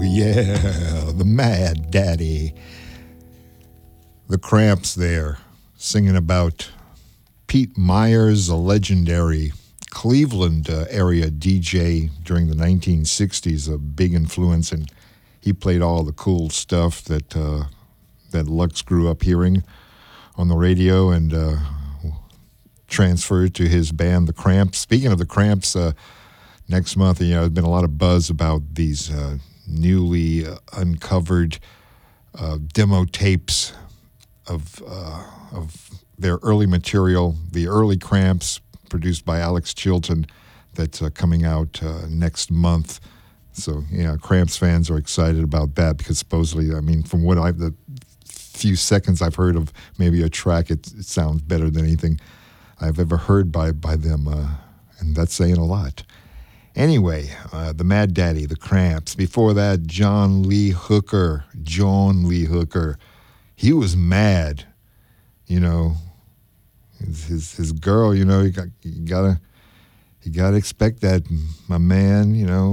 Yeah, the Mad Daddy. The Cramps there, singing about Pete Myers, a legendary Cleveland area DJ during the 1960s, a big influence, and he played all the cool stuff that Lux grew up hearing on the radio and transferred to his band, The Cramps. Speaking of The Cramps, next month, there's been a lot of buzz about these newly uncovered demo tapes of their early material, the early Cramps, produced by Alex Chilton, that's coming out next month. So, Cramps fans are excited about that because supposedly, from what the few seconds I've heard of maybe a track, it sounds better than anything I've ever heard by them, and that's saying a lot. Anyway, the Mad Daddy, the Cramps. Before that, John Lee Hooker. He was mad, His girl, you gotta expect that, my man.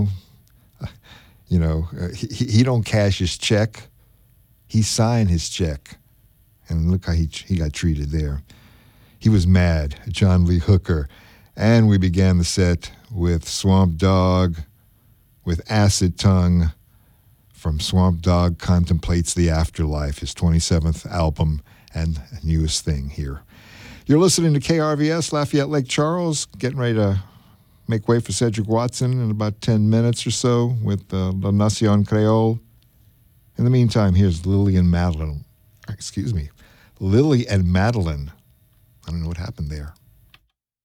He don't cash his check. He signed his check, and look how he got treated there. He was mad, John Lee Hooker. And we began the set with Swamp Dogg, with Acid Tongue, from Swamp Dogg Contemplates the Afterlife, his 27th album and newest thing here. You're listening to KRVS, Lafayette Lake Charles, getting ready to make way for Cedric Watson in about 10 minutes or so with La Nacion Creole. In the meantime, here's Lily and Madeline. I don't know what happened there.